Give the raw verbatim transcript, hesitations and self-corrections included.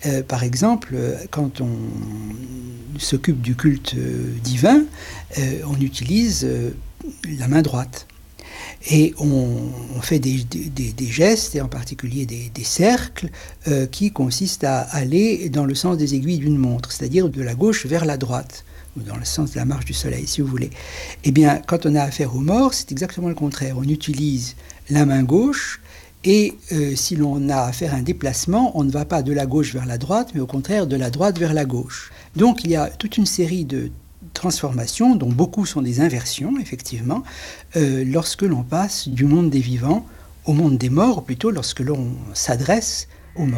Euh, par exemple, euh, quand on s'occupe du culte euh, divin, euh, on utilise euh, la main droite. Et on, on fait des, des, des gestes, et en particulier des, des cercles, euh, qui consistent à aller dans le sens des aiguilles d'une montre, c'est-à-dire de la gauche vers la droite, ou dans le sens de la marche du soleil, si vous voulez. Eh bien, quand on a affaire aux morts, c'est exactement le contraire. On utilise la main gauche, et euh, si l'on a affaire à un déplacement, on ne va pas de la gauche vers la droite, mais au contraire de la droite vers la gauche. Donc, il y a toute une série de transformations, dont beaucoup sont des inversions, effectivement, euh, lorsque l'on passe du monde des vivants au monde des morts, ou plutôt lorsque l'on s'adresse